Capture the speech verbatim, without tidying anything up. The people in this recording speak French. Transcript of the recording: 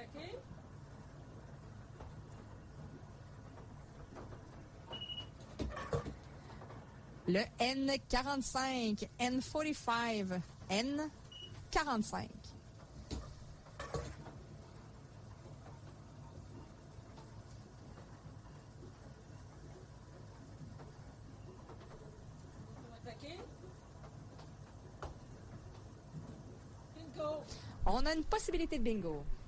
attaquer? Le N quarante-cinq, N quarante-cinq, N quarante-cinq. Attaquer? Bingo! On a une possibilité de bingo.